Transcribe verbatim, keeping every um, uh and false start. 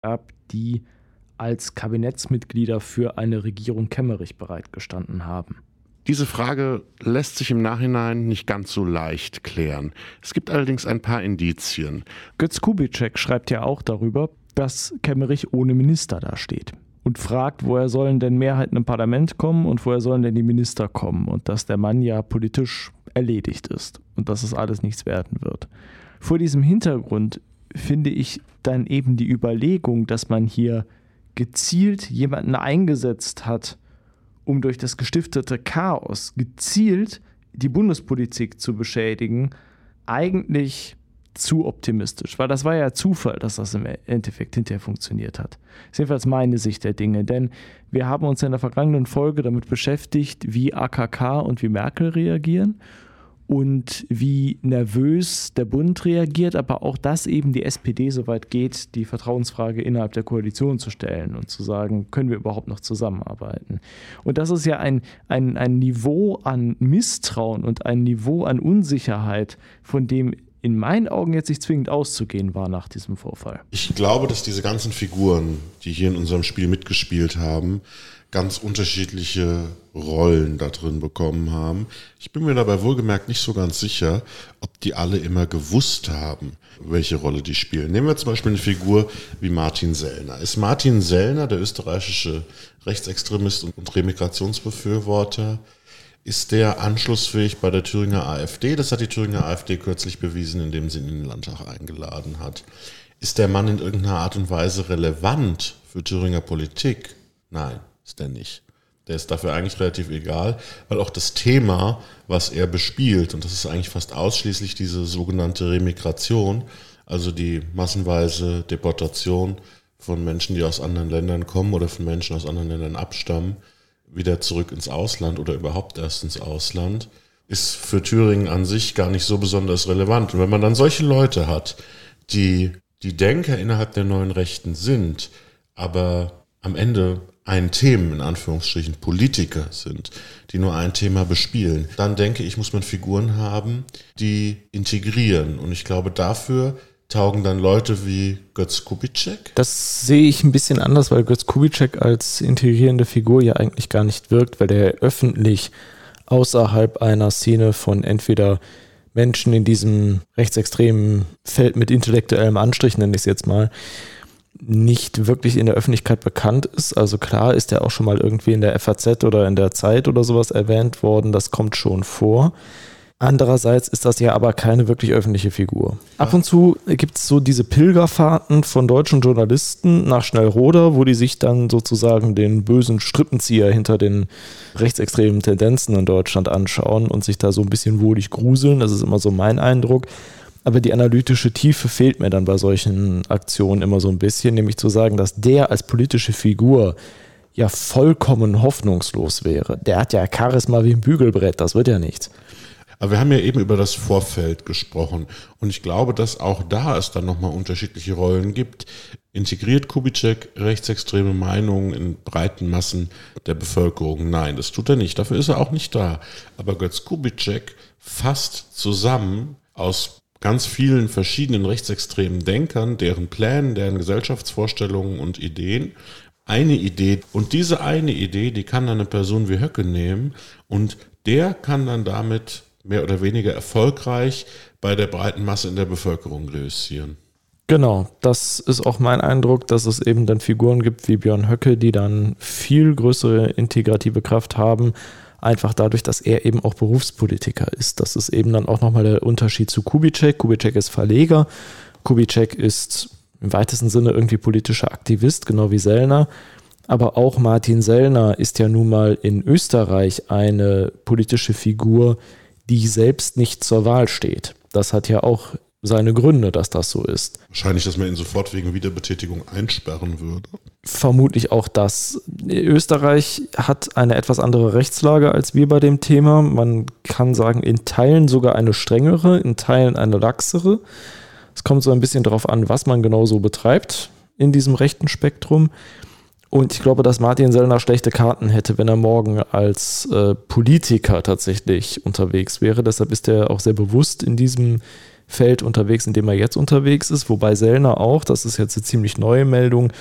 gab, die als Kabinettsmitglieder für eine Regierung Kemmerich bereitgestanden haben? Diese Frage lässt sich im Nachhinein nicht ganz so leicht klären. Es gibt allerdings ein paar Indizien. Götz Kubitschek schreibt ja auch darüber, dass Kemmerich ohne Minister dasteht und fragt, woher sollen denn Mehrheiten im Parlament kommen und woher sollen denn die Minister kommen und dass der Mann ja politisch erledigt ist und dass es alles nichts werden wird. Vor diesem Hintergrund finde ich dann eben die Überlegung, dass man hier gezielt jemanden eingesetzt hat, um durch das gestiftete Chaos gezielt die Bundespolitik zu beschädigen, eigentlich zu optimistisch. Weil das war ja Zufall, dass das im Endeffekt hinterher funktioniert hat. Das ist jedenfalls meine Sicht der Dinge. Denn wir haben uns in der vergangenen Folge damit beschäftigt, wie A K K und wie Merkel reagieren und wie nervös der Bund reagiert, aber auch, dass eben die S P D so weit geht, die Vertrauensfrage innerhalb der Koalition zu stellen und zu sagen, können wir überhaupt noch zusammenarbeiten? Und das ist ja ein, ein, ein Niveau an Misstrauen und ein Niveau an Unsicherheit, von dem in meinen Augen jetzt nicht zwingend auszugehen war nach diesem Vorfall. Ich glaube, dass diese ganzen Figuren, die hier in unserem Spiel mitgespielt haben, ganz unterschiedliche Rollen da drin bekommen haben. Ich bin mir dabei wohlgemerkt nicht so ganz sicher, ob die alle immer gewusst haben, welche Rolle die spielen. Nehmen wir zum Beispiel eine Figur wie Martin Sellner. Ist Martin Sellner, der österreichische Rechtsextremist und Remigrationsbefürworter, ist der anschlussfähig bei der Thüringer AfD? Das hat die Thüringer AfD kürzlich bewiesen, indem sie ihn in den Landtag eingeladen hat. Ist der Mann in irgendeiner Art und Weise relevant für Thüringer Politik? Nein, ist der nicht. Der ist dafür eigentlich relativ egal, weil auch das Thema, was er bespielt, und das ist eigentlich fast ausschließlich diese sogenannte Remigration, also die massenweise Deportation von Menschen, die aus anderen Ländern kommen oder von Menschen aus anderen Ländern abstammen, wieder zurück ins Ausland oder überhaupt erst ins Ausland, ist für Thüringen an sich gar nicht so besonders relevant. Und wenn man dann solche Leute hat, die die Denker innerhalb der neuen Rechten sind, aber am Ende ein Themen, in Anführungsstrichen Politiker sind, die nur ein Thema bespielen, dann denke ich, muss man Figuren haben, die integrieren. Und ich glaube, dafür taugen dann Leute wie Götz Kubitschek? Das sehe ich ein bisschen anders, weil Götz Kubitschek als integrierende Figur ja eigentlich gar nicht wirkt, weil der öffentlich außerhalb einer Szene von entweder Menschen in diesem rechtsextremen Feld mit intellektuellem Anstrich, nenne ich es jetzt mal, nicht wirklich in der Öffentlichkeit bekannt ist. Also klar ist er auch schon mal irgendwie in der F A Z oder in der Zeit oder sowas erwähnt worden, das kommt schon vor. Andererseits ist das ja aber keine wirklich öffentliche Figur. Ab und zu gibt es so diese Pilgerfahrten von deutschen Journalisten nach Schnellroda, wo die sich dann sozusagen den bösen Strippenzieher hinter den rechtsextremen Tendenzen in Deutschland anschauen und sich da so ein bisschen wohlig gruseln. Das ist immer so mein Eindruck. Aber die analytische Tiefe fehlt mir dann bei solchen Aktionen immer so ein bisschen, nämlich zu sagen, dass der als politische Figur ja vollkommen hoffnungslos wäre. Der hat ja Charisma wie ein Bügelbrett, das wird ja nichts. Aber wir haben ja eben über das Vorfeld gesprochen und ich glaube, dass auch da es dann nochmal unterschiedliche Rollen gibt. Integriert Kubitschek rechtsextreme Meinungen in breiten Massen der Bevölkerung? Nein, das tut er nicht, dafür ist er auch nicht da. Aber Götz Kubitschek fasst zusammen aus ganz vielen verschiedenen rechtsextremen Denkern, deren Plänen, deren Gesellschaftsvorstellungen und Ideen, eine Idee. Und diese eine Idee, die kann dann eine Person wie Höcke nehmen und der kann dann damit mehr oder weniger erfolgreich bei der breiten Masse in der Bevölkerung reüssieren. Genau, das ist auch mein Eindruck, dass es eben dann Figuren gibt wie Björn Höcke, die dann viel größere integrative Kraft haben, einfach dadurch, dass er eben auch Berufspolitiker ist. Das ist eben dann auch nochmal der Unterschied zu Kubitschek. Kubitschek ist Verleger, Kubitschek ist im weitesten Sinne irgendwie politischer Aktivist, genau wie Sellner. Aber auch Martin Sellner ist ja nun mal in Österreich eine politische Figur, die selbst nicht zur Wahl steht. Das hat ja auch seine Gründe, dass das so ist. Wahrscheinlich, dass man ihn sofort wegen Wiederbetätigung einsperren würde. Vermutlich auch das. Österreich hat eine etwas andere Rechtslage als wir bei dem Thema. Man kann sagen, in Teilen sogar eine strengere, in Teilen eine laxere. Es kommt so ein bisschen darauf an, was man genau so betreibt in diesem rechten Spektrum. Und ich glaube, dass Martin Sellner schlechte Karten hätte, wenn er morgen als äh, Politiker tatsächlich unterwegs wäre. Deshalb ist er auch sehr bewusst in diesem Feld unterwegs, in dem er jetzt unterwegs ist, wobei Sellner auch, das ist jetzt eine ziemlich neue Meldung,